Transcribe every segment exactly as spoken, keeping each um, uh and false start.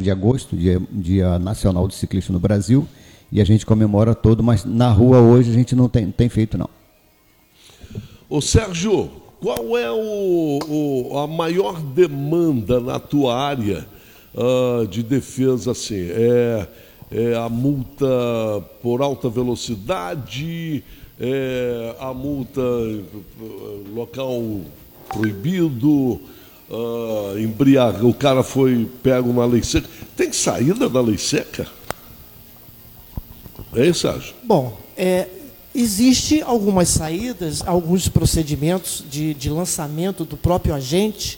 de agosto, dia, dia nacional do ciclista no Brasil, e a gente comemora todo, mas na rua hoje a gente não tem, tem feito, não. Ô Sérgio, qual é o, o, a maior demanda na tua área uh, de defesa, assim? É, é a multa por alta velocidade, é a multa local proibido, uh, embriaga, o cara foi pego na lei seca. Tem saída da lei seca? É isso, Sérgio? Bom, é, existe algumas saídas, alguns procedimentos de, de lançamento do próprio agente,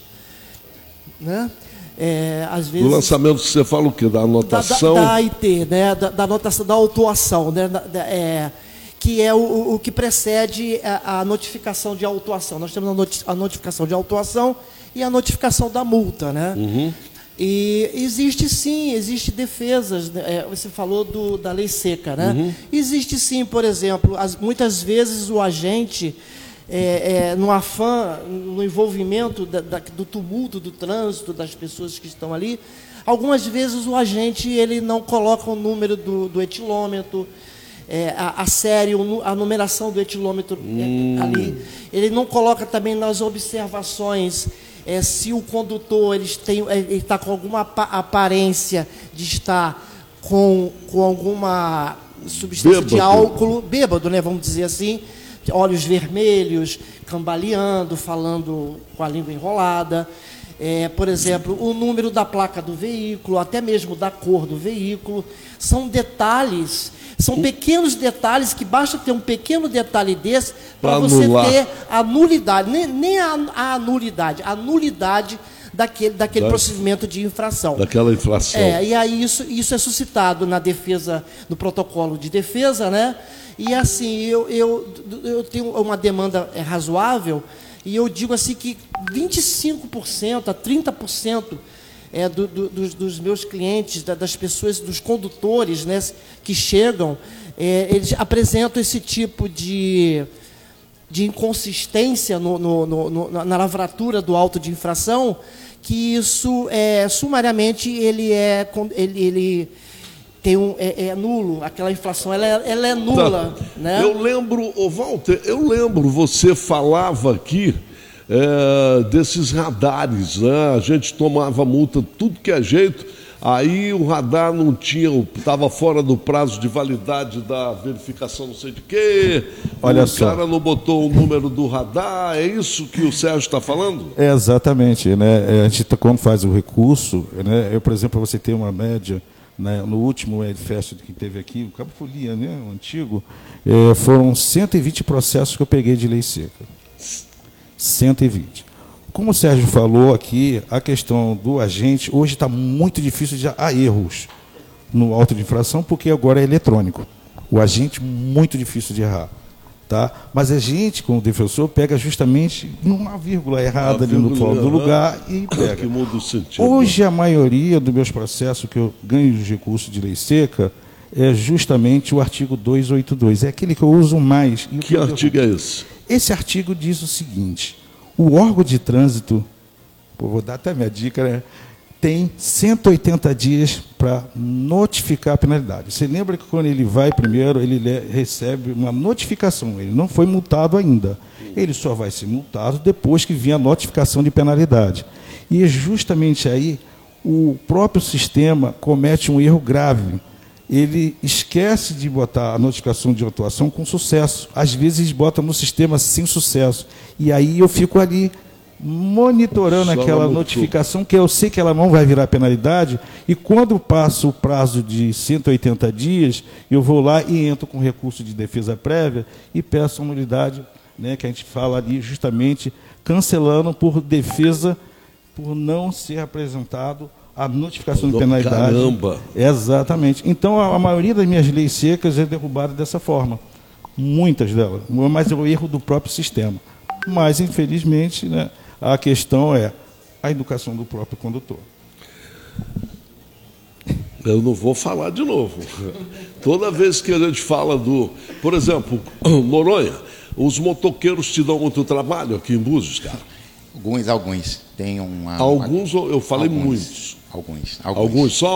né? É, às vezes, do lançamento você fala o quê? Da anotação? Da, da, da A I T, né? da, da anotação, da autuação, né? Da, da, é, que é o, o que precede a, a notificação de autuação. Nós temos a, noti a notificação de autuação e a notificação da multa, né? Uhum. E existe sim, existe defesas, é, você falou do, da lei seca, né? Uhum. Existe sim, por exemplo, as, muitas vezes o agente, é, é, no afã, no envolvimento da, da, do tumulto do trânsito, das pessoas que estão ali, algumas vezes o agente ele não coloca o número do, do etilômetro, é, a, a série, a numeração do etilômetro hum. ali, ele não coloca também nas observações. É, se o condutor está com alguma aparência de estar com, com alguma substância bêbado. de álcool, bêbado, né, vamos dizer assim, olhos vermelhos, cambaleando, falando com a língua enrolada. É, por exemplo, o número da placa do veículo, até mesmo da cor do veículo, são detalhes, são pequenos detalhes que basta ter um pequeno detalhe desse para você ter a nulidade, nem, nem a, a nulidade, a nulidade daquele, daquele da, procedimento de infração. Daquela infração. É, e aí isso, isso é suscitado na defesa, no protocolo de defesa, né? E assim, eu, eu, eu tenho uma demanda razoável, e eu digo assim que vinte e cinco por cento a trinta por cento é, do, do, dos, dos meus clientes, da, das pessoas, dos condutores, né, que chegam, é, eles apresentam esse tipo de, de inconsistência no, no, no, no, na lavratura do auto de infração, que isso, é, sumariamente, ele é... Ele, ele, tem um, é, é nulo, aquela inflação, ela é, ela é nula. Tá. Né? Eu lembro, ô Walter, eu lembro, você falava aqui é, desses radares, né? A gente tomava multa tudo que é jeito, aí o radar não tinha, estava fora do prazo de validade da verificação não sei de quê, Olha o só. cara não botou o número do radar, é isso que o Sérgio está falando? É exatamente, né? A gente, quando faz o recurso, né? Eu, por exemplo, você tem uma média. Né, no último Edfest que teve aqui, o Cabo Folia, né, o antigo, é, foram cento e vinte processos que eu peguei de lei seca. cento e vinte. Como o Sérgio falou aqui, a questão do agente, hoje está muito difícil de há erros no auto de infração, porque agora é eletrônico. O agente, muito difícil de errar. Tá? Mas a gente, como defensor, pega justamente numa vírgula errada ali no fórum do lugar e pega. Que muda o sentido. Hoje, a maioria dos meus processos que eu ganho de recurso de lei seca é justamente o artigo duzentos e oitenta e dois. É aquele que eu uso mais. E que artigo é esse? Esse artigo diz o seguinte: o órgão de trânsito, pô, vou dar até minha dica, né? Tem cento e oitenta dias para notificar a penalidade. Você lembra que quando ele vai primeiro, ele recebe uma notificação, ele não foi multado ainda. Ele só vai ser multado depois que vier a notificação de penalidade. E é justamente aí o próprio sistema comete um erro grave. Ele esquece de botar a notificação de autuação com sucesso. Às vezes bota no sistema sem sucesso. E aí eu fico ali monitorando Só aquela notificação, que eu sei que ela não vai virar penalidade, e quando passa o prazo de cento e oitenta dias, eu vou lá e entro com recurso de defesa prévia e peço a nulidade, né, que a gente fala ali justamente, cancelando por defesa, por não ser apresentado a notificação de penalidade. Caramba! Exatamente. Então, a, a maioria das minhas leis secas é derrubada dessa forma. Muitas delas. Mas é o erro do próprio sistema. Mas, infelizmente, né, a questão é a educação do próprio condutor. Eu não vou falar de novo. Toda vez que a gente fala do... Por exemplo, Noronha, os motoqueiros te dão muito trabalho aqui em Búzios, cara? Alguns, alguns. Tem uma, alguns, uma... eu falei alguns, muitos. Alguns. Alguns. Alguns só?